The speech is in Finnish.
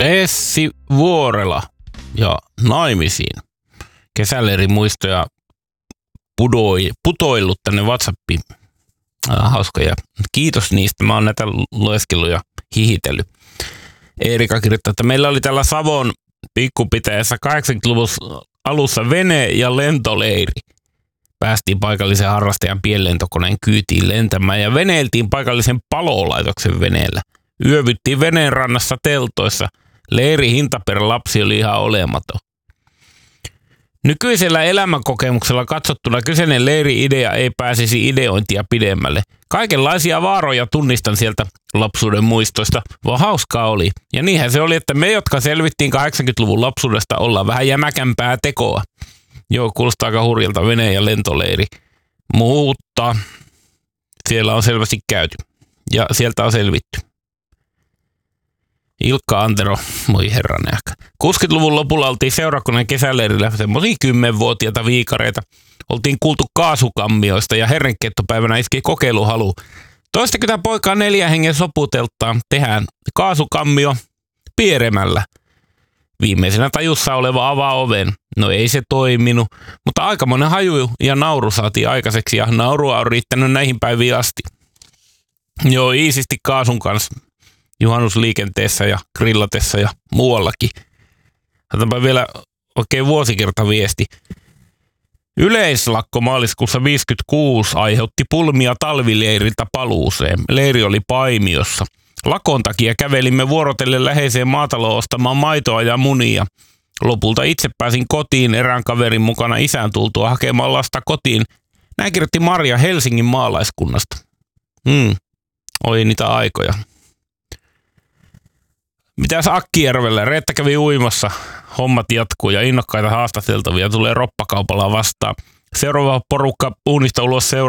Essi Vuorela ja naimisiin. Kesäleirin muistoja putoillut tänne WhatsAppiin. Hauska ja kiitos niistä. Mä oon näitä lueskellut ja hihitellyt. Eerika kirjoittaa, että meillä oli täällä Savon pikkupitäjässä 80-luvun alussa vene- ja lentoleiri. Päästiin paikallisen harrastajan pienlentokoneen kyytiin lentämään ja veneiltiin paikallisen palolaitoksen veneellä. Yövyttiin veneen rannassa teltoissa. Leiri hinta per lapsi oli ihan olematon. Nykyisellä elämänkokemuksella katsottuna kyseinen leiri-idea ei pääsisi ideointia pidemmälle. Kaikenlaisia vaaroja tunnistan sieltä lapsuuden muistoista, vaan hauskaa oli. Ja niinhän se oli, että me, jotka selvittiin 80-luvun lapsuudesta, ollaan vähän jämäkämpää tekoa. Joo, kuulostaa aika hurjalta vene- ja lentoleiri. Mutta siellä on selvästi käyty. Ja sieltä on selvitty. Ilkka Antero, moi herranen aika. 60-luvun lopulla oltiin seurakunnan kesäleirillä semmosia 10-vuotiaita viikareita. Oltiin kuultu kaasukammioista ja herrenkiettopäivänä iski kokeiluhalu. Toistakymmentä poikaa 4 hengen soputeltaan tehdään kaasukammio Pieremällä. Viimeisenä tajussa oleva avaa oven. No ei se toiminut, mutta aikamoinen haju ja nauru saatiin aikaiseksi ja naurua on riittänyt näihin päiviin asti. Joo, iisisti kaasun kanssa. Juhannusliikenteessä ja grillatessa ja muuallakin. Otetaanpa vielä oikein vuosikertaviesti. Yleislakko maaliskuussa 1956 aiheutti pulmia talvileiriltä paluuseen. Leiri oli Paimiossa. Lakon takia kävelimme vuorotellen läheiseen maataloon ostamaan maitoa ja munia. Lopulta itse pääsin kotiin erään kaverin mukana isän tultua hakemaan lasta kotiin. Näin kirjoitti Marja Helsingin maalaiskunnasta. Oli niitä aikoja. Mitäs Akkijärvellä? Reetta kävi uimassa. Hommat jatkuu ja innokkaita haastateltavia tulee roppakaupalla vastaan. Seuraava porukka uunista ulos